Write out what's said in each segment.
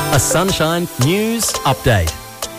A Sunshine News Update.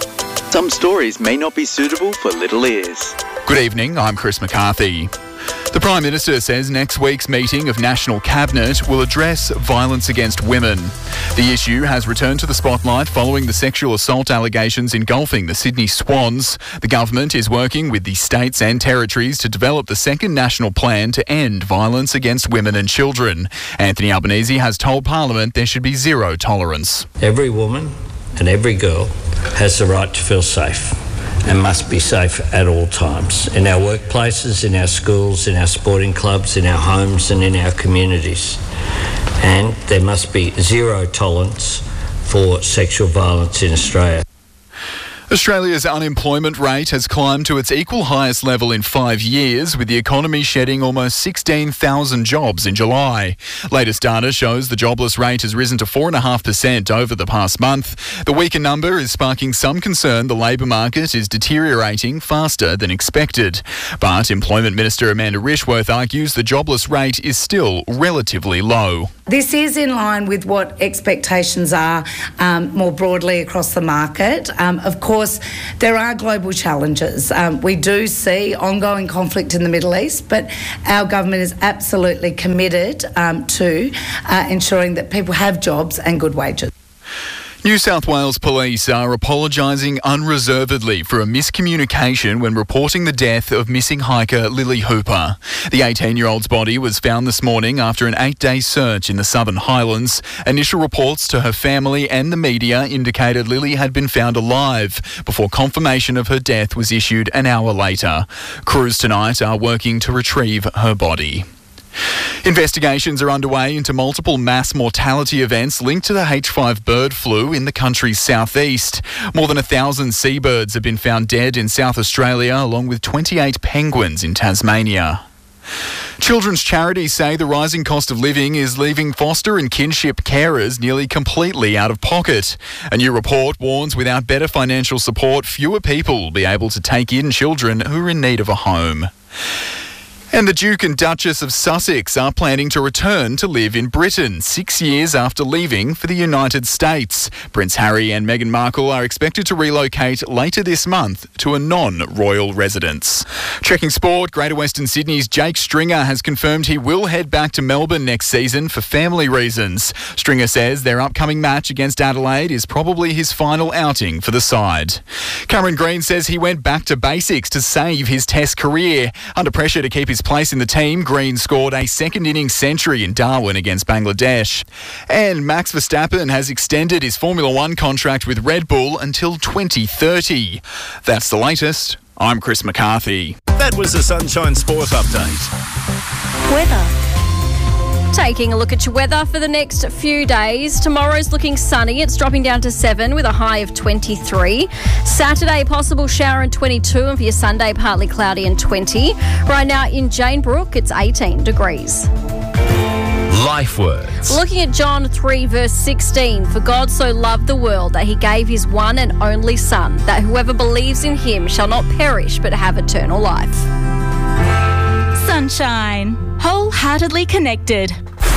Some stories may not be suitable for little ears. Good evening, I'm Chris McCarthy. The Prime Minister says next week's meeting of National Cabinet will address violence against women. The issue has returned to the spotlight following the sexual assault allegations engulfing the Sydney Swans. The government is working with the states and territories to develop the second national plan to end violence against women and children. Anthony Albanese has told Parliament there should be zero tolerance. Every woman and every girl has the right to feel safe and must be safe at all times, in our workplaces, in our schools, in our sporting clubs, in our homes and in our communities. And there must be zero tolerance for sexual violence in Australia. Australia's unemployment rate has climbed to its equal highest level in 5 years, with the economy shedding almost 16,000 jobs in July. Latest data shows the jobless rate has risen to 4.5% over the past month. The weaker number is sparking some concern the labour market is deteriorating faster than expected. But Employment Minister Amanda Rishworth argues the jobless rate is still relatively low. This is in line with what expectations are more broadly across the market. Of course, there are global challenges. We do see ongoing conflict in the Middle East, but our government is absolutely committed to ensuring that people have jobs and good wages. New South Wales Police are apologising unreservedly for a miscommunication when reporting the death of missing hiker Lily Hooper. The 18-year-old's body was found this morning after an 8-day search in the Southern Highlands. Initial reports to her family and the media indicated Lily had been found alive before confirmation of her death was issued an hour later. Crews tonight are working to retrieve her body. Investigations are underway into multiple mass mortality events linked to the H5 bird flu in the country's southeast. More than 1,000 seabirds have been found dead in South Australia, along with 28 penguins in Tasmania. Children's charities say the rising cost of living is leaving foster and kinship carers nearly completely out of pocket. A new report warns without better financial support, fewer people will be able to take in children who are in need of a home. And the Duke and Duchess of Sussex are planning to return to live in Britain 6 years after leaving for the United States. Prince Harry and Meghan Markle are expected to relocate later this month to a non-royal residence. Checking sport, Greater Western Sydney's Jake Stringer has confirmed he will head back to Melbourne next season for family reasons. Stringer says their upcoming match against Adelaide is probably his final outing for the side. Cameron Green says he went back to basics to save his Test career. Under pressure to keep his place in the team, Green scored a second-innings century in Darwin against Bangladesh. And Max Verstappen has extended his Formula One contract with Red Bull until 2030. That's the latest. I'm Chris McCarthy. That was the Sunshine Sport Update. Weather. Taking a look at your weather for the next few days. Tomorrow's looking sunny. It's dropping down to 7 with a high of 23. Saturday, possible shower and 22. And for your Sunday, partly cloudy and 20. Right now in Jane Brook, it's 18 degrees. Life words. Looking at John 3 verse 16. For God so loved the world that he gave his one and only Son, that whoever believes in him shall not perish but have eternal life. Sunshine. Wholeheartedly connected.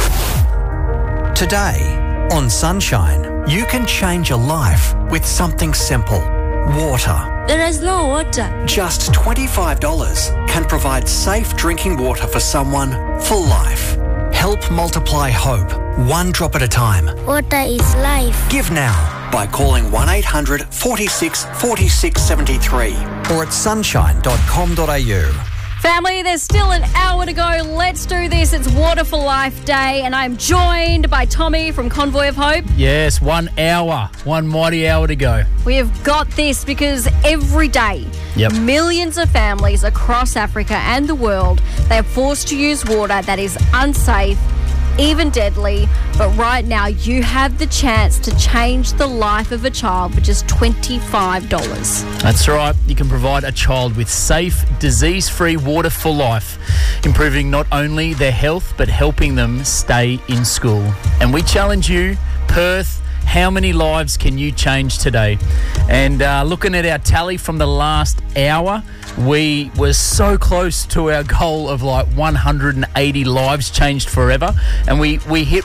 Today on Sunshine, you can change your life with something simple. Water. There is no water. Just $25 can provide safe drinking water for someone for life. Help multiply hope, one drop at a time. Water is life. Give now by calling 1-800 46 46 73 or at sunshine.com.au. Family, there's still an hour to go. Let's do this. It's Water for Life Day, and I'm joined by Tommy from Convoy of Hope. Yes, 1 hour, one mighty hour to go. We have got this because every day, millions of families across Africa and the world, they are forced to use water that is unsafe, even deadly. But right now, you have the chance to change the life of a child for just $25. That's right. You can provide a child with safe, disease-free water for life, improving not only their health, but helping them stay in school. And we challenge you, Perth, How many lives can you change today? And looking at our tally from the last hour, we were so close to our goal of like 180 lives changed forever, and we hit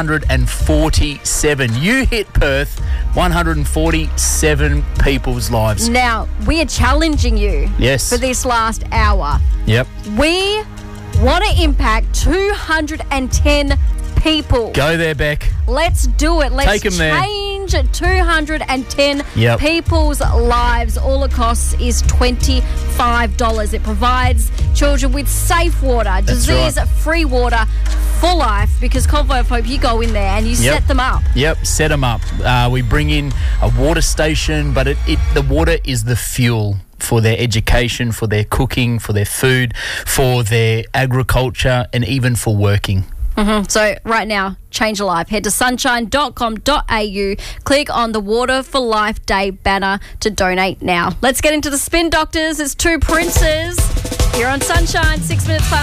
147. You hit, Perth, 147 people's lives. Now, we are challenging you for this last hour. Yep. We want to impact 210 people. Go there, Beck. Let's do it. Let's Take 'em there. change 210 Yep. people's lives. All it costs is $25. It provides children with safe water, disease-free water for life, because Convoy of Hope, you go in there and you set them up. Yep, set them up. We bring in a water station, but the water is the fuel for their education, for their cooking, for their food, for their agriculture, and even for working. So right now, change a life. Head to sunshine.com.au. Click on the Water for Life Day banner to donate now. Let's get into the Spin Doctors. It's Two Princes. You're on Sunshine, 6 minutes past